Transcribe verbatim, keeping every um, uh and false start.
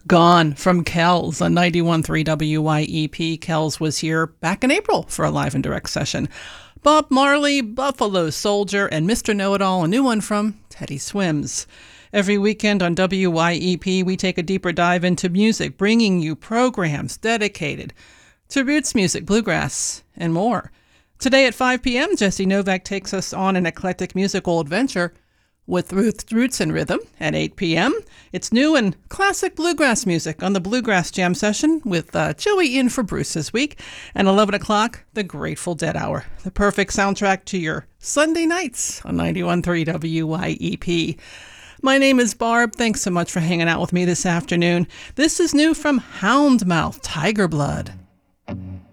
Gone from Kells on ninety-one point three W Y E P. Kells was here back in April for a live and direct session. Bob Marley, Buffalo Soldier, and Mister Know-It-All, a new one from Teddy Swims. Every weekend on W Y E P, we take a deeper dive into music, bringing you programs dedicated to roots music, bluegrass, and more. Today at five p.m., Jesse Novak takes us on an eclectic musical adventure with Roots and Rhythm. At eight p.m., it's new and classic bluegrass music on the Bluegrass Jam session with uh, Joey in for Bruce this week. And eleven o'clock, the Grateful Dead Hour, the perfect soundtrack to your Sunday nights on ninety-one point three W Y E P. My name is Barb. Thanks so much for hanging out with me this afternoon. This is new from Houndmouth, Tiger Blood.